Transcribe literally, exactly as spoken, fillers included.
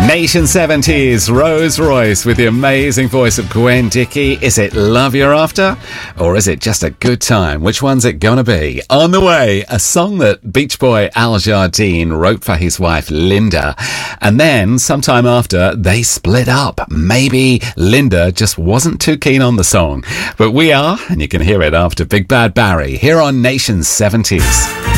Nation seventies, Rose Royce with the amazing voice of Gwen Dickey. Is it love you're after? Or is it just a good time? Which one's it gonna be? On the way, a song that Beach Boy Al Jardine wrote for his wife Linda. And then, sometime after, they split up. Maybe Linda just wasn't too keen on the song. But we are, and you can hear it after Big Bad Barry, here on Nation seventies.